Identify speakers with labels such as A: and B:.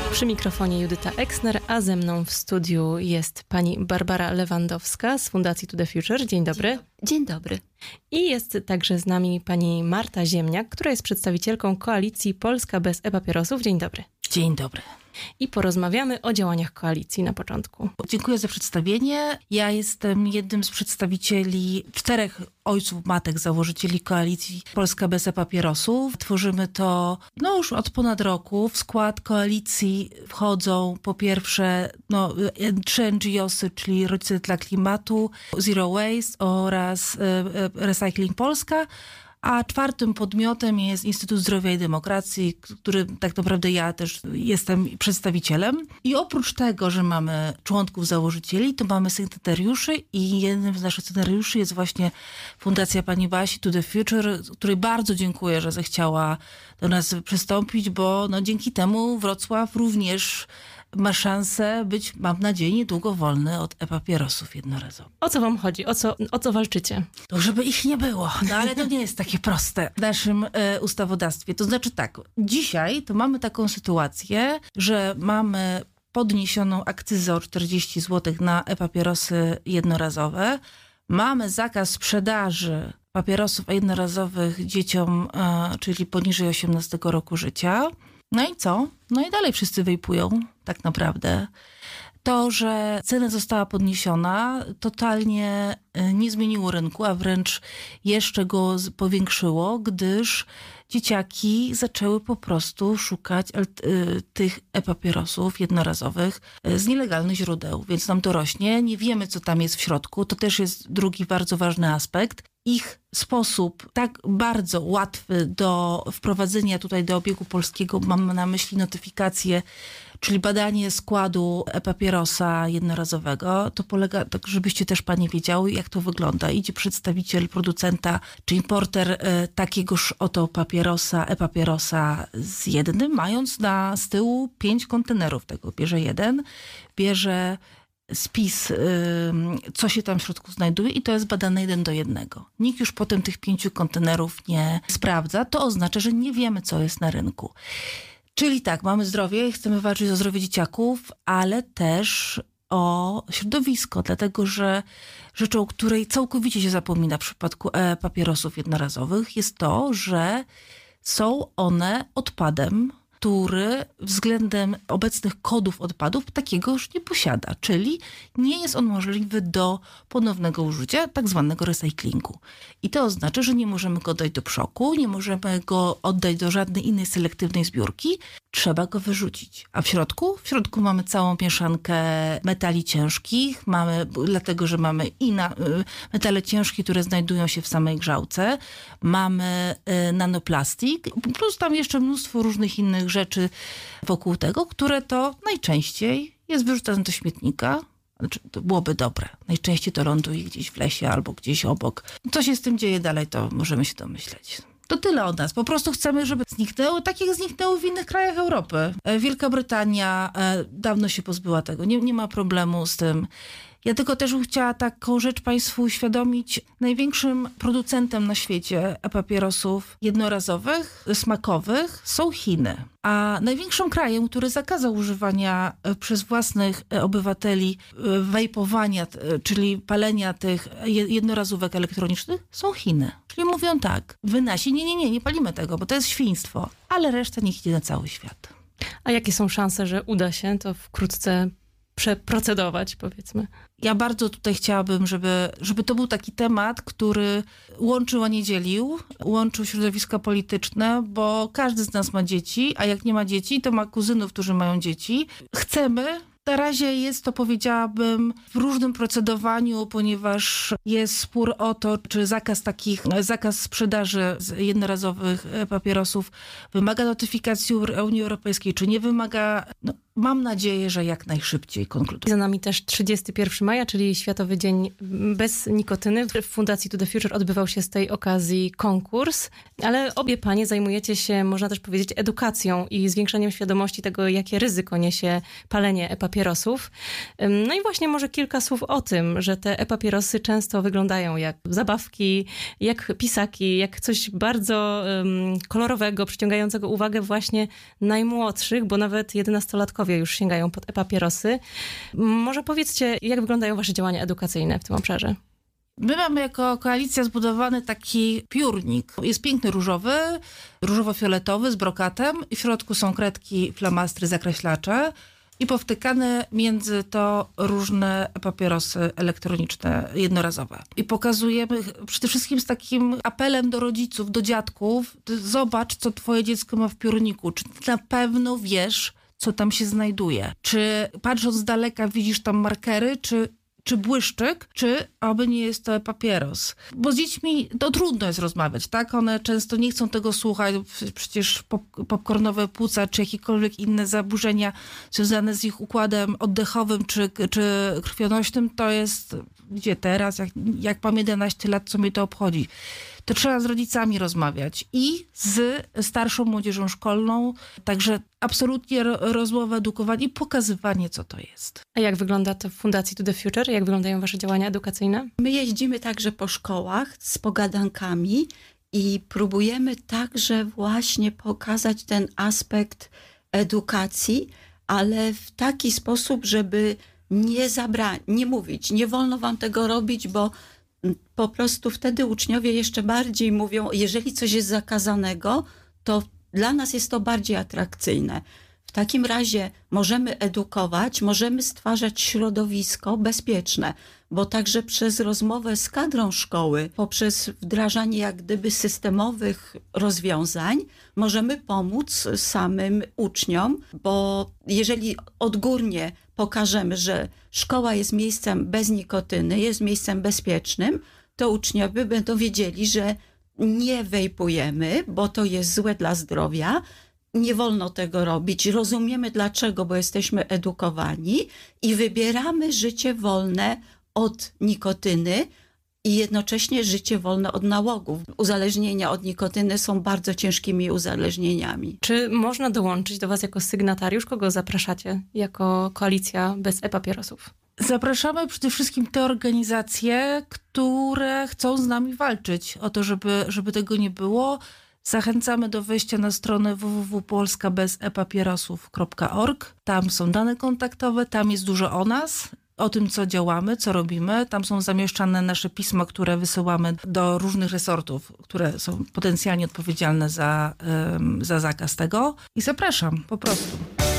A: Przy mikrofonie Judyta Exner, a ze mną w studiu jest pani Barbara Lewandowska z Fundacji To The Future. Dzień dobry.
B: Dzień dobry.
A: I jest także z nami pani Marta Ziemniak, która jest przedstawicielką koalicji Polska bez e-papierosów. Dzień dobry.
B: Dzień dobry.
A: I porozmawiamy o działaniach koalicji na początku.
B: Dziękuję za przedstawienie. Ja jestem jednym z przedstawicieli 4 ojców, matek, założycieli koalicji Polska bez e-papierosów. Tworzymy to już od ponad roku. W skład koalicji wchodzą po pierwsze 3 NGOsy, czyli Rodzice dla Klimatu, Zero Waste oraz Recycling Polska. A 4. podmiotem jest Instytut Zdrowia i Demokracji, który tak naprawdę ja też jestem przedstawicielem. I oprócz tego, że mamy członków założycieli, to mamy sygnatariuszy i jednym z naszych sygnatariuszy jest właśnie Fundacja pani Basi To The Future, której bardzo dziękuję, że zechciała do nas przystąpić, bo dzięki temu Wrocław również ma szansę być, mam nadzieję, niedługo wolny od e-papierosów jednorazowych.
A: O co wam chodzi? O co walczycie?
B: To żeby ich nie było, ale to nie jest takie proste w naszym ustawodawstwie. To znaczy tak, dzisiaj to mamy taką sytuację, że mamy podniesioną akcyzę o 40 zł na e-papierosy jednorazowe. Mamy zakaz sprzedaży papierosów jednorazowych dzieciom, czyli poniżej 18 roku życia. No i co? No i dalej wszyscy wejpują, tak naprawdę. To, że cena została podniesiona, totalnie nie zmieniło rynku, a wręcz jeszcze go powiększyło, gdyż dzieciaki zaczęły po prostu szukać tych e-papierosów jednorazowych z nielegalnych źródeł, więc nam to rośnie. Nie wiemy, co tam jest w środku. To też jest drugi bardzo ważny aspekt. Ich sposób tak bardzo łatwy do wprowadzenia tutaj do obiegu polskiego, mam na myśli notyfikację, czyli badanie składu e-papierosa jednorazowego, to polega, tak żebyście też panie wiedziały, jak to wygląda. Idzie przedstawiciel producenta, czy importer takiegoż oto papierosa, e-papierosa z jednym, mając z tyłu 5 kontenerów tego. Bierze jeden, bierze spis, co się tam w środku znajduje i to jest badane 1:1. Nikt już potem tych 5 kontenerów nie sprawdza. To oznacza, że nie wiemy, co jest na rynku. Czyli tak, mamy zdrowie, chcemy walczyć o zdrowie dzieciaków, ale też o środowisko, dlatego że rzeczą, o której całkowicie się zapomina w przypadku papierosów jednorazowych, jest to, że są one odpadem, który względem obecnych kodów odpadów takiego już nie posiada, czyli nie jest on możliwy do ponownego użycia, tak zwanego recyklingu. I to oznacza, że nie możemy go oddać do przoku, nie możemy go oddać do żadnej innej selektywnej zbiórki, trzeba go wyrzucić. A w środku? W środku mamy całą mieszankę metali ciężkich, dlatego że mamy metale ciężkie, które znajdują się w samej grzałce, mamy nanoplastik, plus tam jeszcze mnóstwo różnych innych rzeczy wokół tego, które to najczęściej jest wyrzucane do śmietnika. Znaczy, to byłoby dobre. Najczęściej to ląduje gdzieś w lesie albo gdzieś obok. Co się z tym dzieje dalej, to możemy się domyśleć. To tyle od nas. Po prostu chcemy, żeby zniknęło, tak jak zniknęło w innych krajach Europy. Wielka Brytania dawno się pozbyła tego. Nie ma problemu z tym. Ja tylko też bym chciała taką rzecz państwu uświadomić. Największym producentem na świecie e-papierosów jednorazowych, smakowych są Chiny. A największym krajem, który zakazał używania przez własnych obywateli wejpowania, czyli palenia tych jednorazówek elektronicznych, są Chiny. Czyli mówią tak, wy nasi, nie palimy tego, bo to jest świństwo, ale reszta niech idzie na cały świat.
A: A jakie są szanse, że uda się to wkrótce przeprocedować, powiedzmy?
B: Ja bardzo tutaj chciałabym, żeby to był taki temat, który łączył, a nie dzielił. Łączył środowiska polityczne, bo każdy z nas ma dzieci, a jak nie ma dzieci, to ma kuzynów, którzy mają dzieci. Chcemy. Na razie jest to, powiedziałabym, w różnym procedowaniu, ponieważ jest spór o to, czy zakaz sprzedaży jednorazowych papierosów wymaga notyfikacji Unii Europejskiej, czy nie wymaga. mam nadzieję, że jak najszybciej konkluduje.
A: Za nami też 31 maja, czyli Światowy Dzień bez nikotyny. W Fundacji To The Future odbywał się z tej okazji konkurs, ale obie panie zajmujecie się, można też powiedzieć, edukacją i zwiększaniem świadomości tego, jakie ryzyko niesie palenie e-papierosów. No i właśnie może kilka słów o tym, że te e-papierosy często wyglądają jak zabawki, jak pisaki, jak coś bardzo kolorowego, przyciągającego uwagę właśnie najmłodszych, bo nawet 11-latkowie już sięgają pod e-papierosy. Może powiedzcie, jak wyglądają wasze działania edukacyjne w tym obszarze?
B: My mamy jako koalicja zbudowany taki piórnik. Jest piękny różowy, różowo-fioletowy z brokatem i w środku są kredki, flamastry, zakreślacze i powtykane między to różne papierosy elektroniczne, jednorazowe. I pokazujemy przede wszystkim z takim apelem do rodziców, do dziadków, zobacz, co twoje dziecko ma w piórniku. Czy ty na pewno wiesz, co tam się znajduje? Czy patrząc z daleka widzisz tam markery, czy błyszczyk, czy aby nie jest to papieros. Bo z dziećmi to trudno jest rozmawiać, tak? One często nie chcą tego słuchać. Przecież popcornowe płuca, czy jakiekolwiek inne zaburzenia związane z ich układem oddechowym, czy krwionośnym, to jest gdzie teraz, jak mam 11 lat, co mnie to obchodzi. To trzeba z rodzicami rozmawiać i z starszą młodzieżą szkolną. Także absolutnie rozmowa, edukowanie i pokazywanie, co to jest.
A: A jak wygląda to w Fundacji To The Future? Jak wyglądają wasze działania edukacyjne?
C: My jeździmy także po szkołach z pogadankami i próbujemy także właśnie pokazać ten aspekt edukacji, ale w taki sposób, żeby nie mówić, nie wolno wam tego robić, bo po prostu wtedy uczniowie jeszcze bardziej mówią, jeżeli coś jest zakazanego, to dla nas jest to bardziej atrakcyjne. W takim razie możemy edukować, możemy stwarzać środowisko bezpieczne, bo także przez rozmowę z kadrą szkoły, poprzez wdrażanie jak gdyby systemowych rozwiązań, możemy pomóc samym uczniom, bo jeżeli odgórnie pokażemy, że szkoła jest miejscem bez nikotyny, jest miejscem bezpiecznym, to uczniowie będą wiedzieli, że nie wejpujemy, bo to jest złe dla zdrowia, nie wolno tego robić. Rozumiemy dlaczego, bo jesteśmy edukowani i wybieramy życie wolne od nikotyny i jednocześnie życie wolne od nałogów. Uzależnienia od nikotyny są bardzo ciężkimi uzależnieniami.
A: Czy można dołączyć do was jako sygnatariusz? Kogo zapraszacie jako koalicja bez e-papierosów?
B: Zapraszamy przede wszystkim te organizacje, które chcą z nami walczyć o to, żeby tego nie było. Zachęcamy do wejścia na stronę www.polskabezepapierosów.org. Tam są dane kontaktowe, tam jest dużo o nas, o tym, co działamy, co robimy. Tam są zamieszczane nasze pisma, które wysyłamy do różnych resortów, które są potencjalnie odpowiedzialne za zakaz tego. I zapraszam, po prostu.